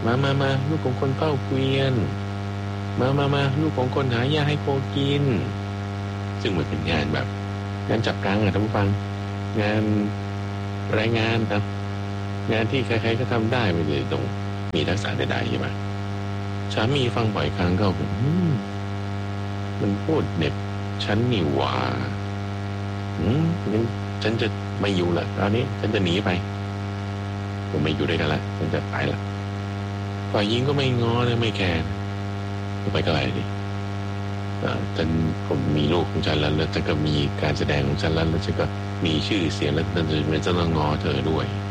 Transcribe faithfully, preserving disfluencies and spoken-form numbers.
มามามาลูกของคนเฝ้าเกวียนมามามาลูกของคนหาหญ้าให้โคกินซึ่งมันเป็นงานแบบงานจับกลางอะท่านผู้ฟังงานรายงานนะงานที่ใครๆก็ทำได้ไม่ได้ต้องมีทักษะใดๆใช่ไหมสามีฟังบ่อยครั้งก็แบบมันพูดเน็บฉันนี่หว่าอืมงั้นฉันจะไม่อยู่ละตอนนี้ฉันจะหนีไปผมไม่อยู่ด้วยกันละฉันจะไปละฝ่ายหญิงก็ไม่ง้อนะไม่แคร์ไปก็ไรดิฉันผมมีลูกของฉันแล้วแล้วฉันก็มีการแสดงของฉันแล้วแล้วฉันก็มีชื่อเสียงแล้วฉันจะไม่ต้องง้อเธอด้วย